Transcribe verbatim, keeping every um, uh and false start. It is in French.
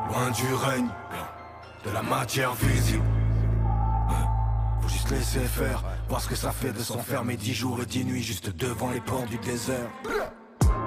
loin du règne de la matière visible. Faut juste laisser faire, voir ce que ça fait de s'enfermer dix jours et dix nuits juste devant les ports du désert.